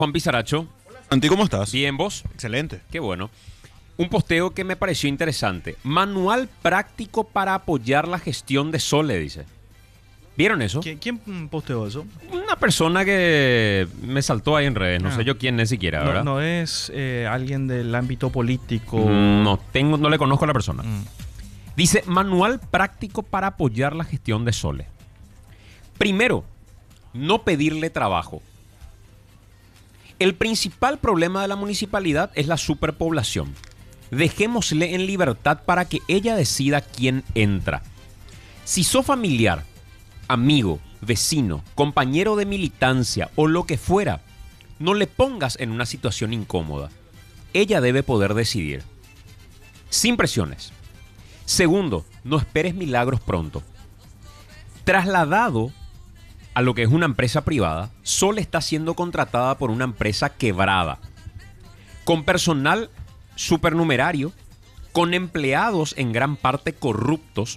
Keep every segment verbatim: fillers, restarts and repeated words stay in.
Juan Pizaracho, Santi, ¿cómo estás? bien vos, Excelente. qué bueno. Un posteo que me pareció interesante. Manual práctico para apoyar la gestión de Sole, dice. ¿Vieron eso? ¿Quién, quién posteó eso? Una persona que me saltó ahí en redes, no Ah. sé yo quién es siquiera, No, ¿verdad? no es eh, alguien del ámbito político. Mm, No tengo, no le conozco a la persona. Mm. Dice, manual práctico para apoyar la gestión de Sole. Primero, no pedirle trabajo. El principal problema de la municipalidad es la superpoblación. Dejémosle en libertad para que ella decida quién entra. Si sos familiar, amigo, vecino, compañero de militancia o lo que fuera, no le pongas en una situación incómoda. Ella debe poder decidir. Sin presiones. Segundo, no esperes milagros pronto. Trasladado a lo que es una empresa privada, Sol está siendo contratada por una empresa quebrada, con personal supernumerario, con empleados en gran parte corruptos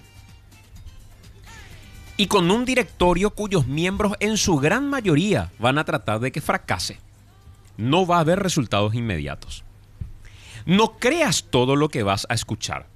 y con un directorio cuyos miembros en su gran mayoría van a tratar de que fracase. No va a haber resultados inmediatos. No creas todo lo que vas a escuchar.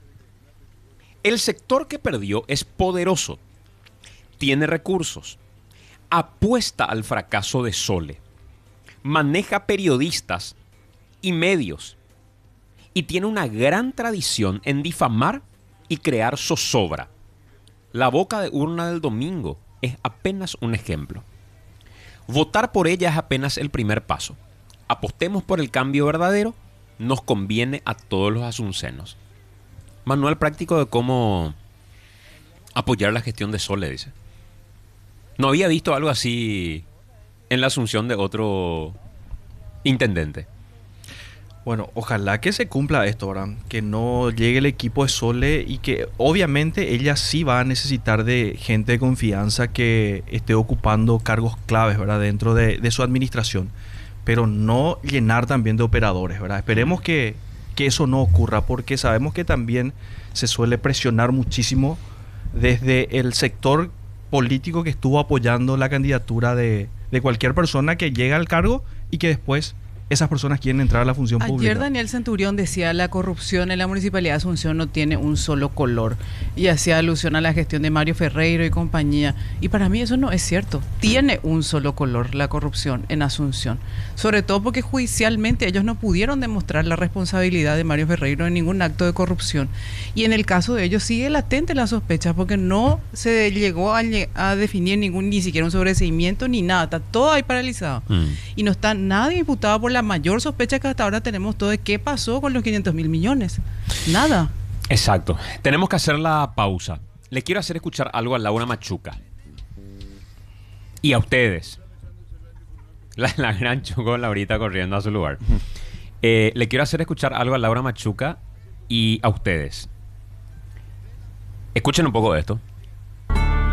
El sector que perdió es poderoso, tiene recursos, apuesta al fracaso de Sole, maneja periodistas y medios y tiene una gran tradición en difamar y crear zozobra. La boca de urna del domingo es apenas un ejemplo. Votar por ella es apenas el primer paso. Apostemos por el cambio verdadero, nos conviene a todos los asuncenos. Manual práctico de cómo apoyar la gestión de Sole, dice. No había visto algo así en la asunción de otro intendente. Bueno, ojalá que se cumpla esto, ¿verdad? Que no llegue el equipo de Sole y que obviamente ella sí va a necesitar de gente de confianza que esté ocupando cargos claves, ¿verdad? Dentro de, de su administración. Pero no llenar también de operadores, ¿verdad? Esperemos que, que eso no ocurra porque sabemos que también se suele presionar muchísimo desde el sector político que estuvo apoyando la candidatura de, de cualquier persona que llega al cargo y que después esas personas quieren entrar a la función Ayer pública. Daniel Centurión decía la corrupción en la Municipalidad de Asunción no tiene un solo color y hacía alusión a la gestión de Mario Ferreiro y compañía. Y para mí eso no es cierto. Tiene un solo color la corrupción en Asunción. Sobre todo porque judicialmente ellos no pudieron demostrar la responsabilidad de Mario Ferreiro en ningún acto de corrupción. Y en el caso de ellos sigue latente la sospecha porque no se llegó a, a definir ningún, ni siquiera un sobreseimiento ni nada. Está todo ahí paralizado. Mm. Y no está nadie imputado por la mayor sospecha que hasta ahora tenemos todo de qué pasó con los quinientos mil millones. Nada. Exacto. Tenemos que hacer la pausa. Le quiero hacer escuchar algo a Laura Machuca. Y a ustedes. La, la gran Choco Laurita corriendo a su lugar. Eh, le quiero hacer escuchar algo a Laura Machuca y a ustedes. Escuchen un poco de esto.